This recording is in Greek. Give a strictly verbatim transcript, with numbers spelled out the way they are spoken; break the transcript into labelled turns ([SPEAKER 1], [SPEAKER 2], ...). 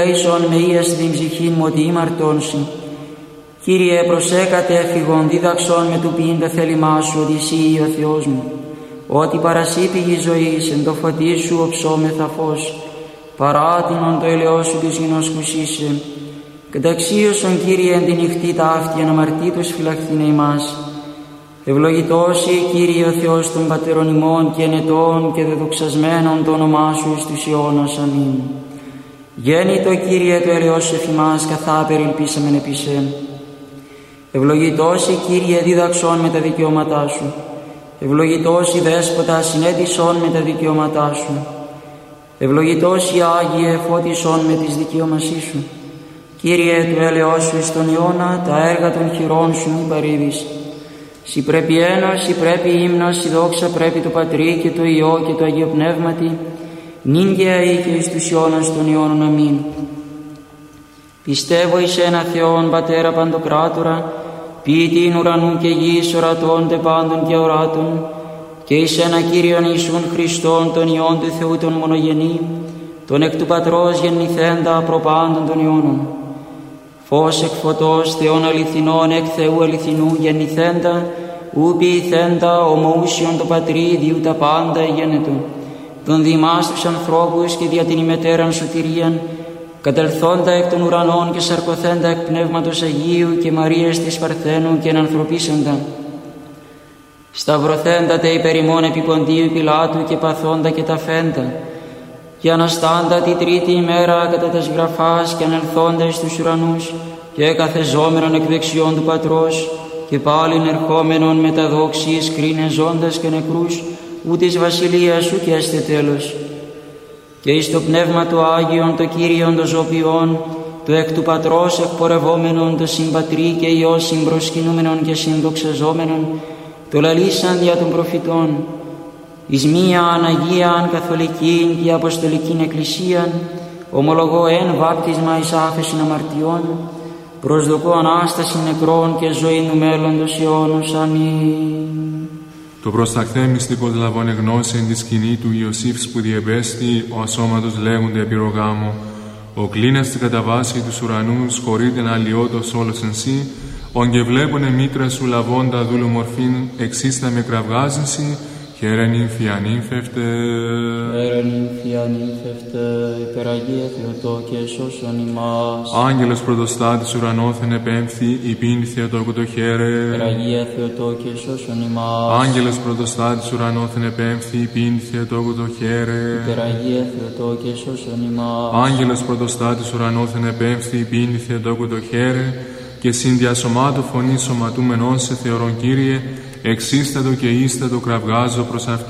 [SPEAKER 1] Ίσον με ίας την ψυχήν μου ότι ήμαρτόνσι. Κύριε, προσέκατε εφηγον δίδαξον με του ποιήντα θέλημά σου ότι εσύ ο Θεός μου. Ότι παρασύ πηγή ζωής εν το φωτί σου οψόμεθα φως. Παράτηνον το ελαιό σου της γινός κουσίσε. Καταξίωσον, Κύριε, εν τη νυχτή ταύτη αναμαρτήτως φυλαχθήνε ημάς. Ευλογητώσι, Κύριε ο Θεός των πατέρων ημών και ενετών και δεδοξασμένων το όνομά σου εις τους αιώνας. Αμήν. Γέννητο, Κύριε, το ελαιός σου εφημάς, καθά περιλπίσαμεν επί σε. Ευλογητώσι, Κύριε, δίδαξον με τα δικαιώματά σου. Ευλογητώσι, Δέσποτα, συνέτησον με τα δικαιώματά σου. Ευλογητώσι, Άγιε, φώτισον με τις δικαιώμασή σου. Κύριε, του έλεος σου εις τον αιώνα, τα έργα των χειρών σου μη παρήδεις. Συ πρέπει ένας, συ πρέπει ύμνος, συ δόξα πρέπει το Πατρί και το Υιό και το Αγίο Πνεύματι, νυν και αεί και εις τους αιώνας των αιώνων. Αμήν. Πιστεύω εις ένα Θεόν Πατέρα Παντοκράτορα, ποιητήν ουρανού και γης, ορατών τε πάντων και οράτων, και εις ένα Κύριον Ιησούν Χριστόν, τον Υιόν του Θεού τον μονογενή, τον εκ του Πατρός γεννηθέντα προπάντων των αιώνων. Φως εκ φωτός, Θεόν αληθινών, εκ Θεού αληθινού γεννηθέντα, ου ποιηθέντα, ομοούσιον το Πατρί, διού τα πάντα εγένετο. Τον διημάς τους ανθρώπους και δια την ημετέραν σωτηρίαν, κατελθόντα εκ των ουρανών και σαρκωθέντα εκ Πνεύματος Αγίου και Μαρίας της Παρθένου και ενανθρωπίσαντα. Σταυρωθέντα τε υπερ ημών επί Ποντίου Πιλάτου και παθόντα και ταφέντα, και αναστάντα τη τρίτη ημέρα κατά τας γραφάς και ανελθόντα εις τους ουρανούς και καθεζόμενον εκ δεξιών του Πατρός και πάλιν ερχόμενον με τα δόξης κρίνε ζώντας και νεκρούς, ου της βασιλείας σου και έστε τέλος. Και εις το Πνεύμα του Άγιον το Κύριον το ζωπιόν, το εκ του Πατρός εκπορευόμενον, το συμπατρί και Υιό συμπροσκυνούμενον και συνδοξαζόμενον, το λαλήσαν δια των προφητών, εις μίαν Αγίαν Καθολικήν και Αποστολικήν Εκκλησίαν, ομολογώ εν βάπτισμα εις άφεσιν αμαρτιών, προσδοκώ Ανάσταση νεκρών και ζωή του μέλλοντος αιώνος. Αμήν.
[SPEAKER 2] Το προσταχθέ μυστικός λαβώνε γνώση εν τη σκηνή του Ιωσήφ που διεμπέστη, ο ασώματος λέγονται επιρρογάμο. Ο κλίνας στην καταβάση τους ουρανούς χωρείται να αλλοιώτος όλος εν σύ, ον και βλέπουνε μήτρα σου λαβώντα δούλου μορφήν εξίστα με κραυγάζυνσι, χαίρε νύμφη ανύμφευτε.
[SPEAKER 1] Χαίρε νύμφη ανύμφευτε, υπεραγία Θεοτόκε σώσον ημάς.
[SPEAKER 2] Άγγελος πρωτοστάτης ουρανόθεν επέμφθη, υπήν Θεοτόκου το χαίρε.
[SPEAKER 1] Υπεραγία Θεοτόκε σώσον ημάς.
[SPEAKER 2] Άγγελος πρωτοστάτης ουρανόθεν επέμφθη, υπήν Θεοτόκου το χαίρε.
[SPEAKER 1] Υπεραγία Θεοτόκε σώσον ημάς.
[SPEAKER 2] Άγγελος πρωτοστάτης ουρανόθεν επέμφθη, υπήν Θεοτόκου το χαίρε. Και συνδιασωμάτου φωνή σωματούμενών σε θεωρών Κύριε, εξίστατο και ίστατο κραυγάζω προς αυτή.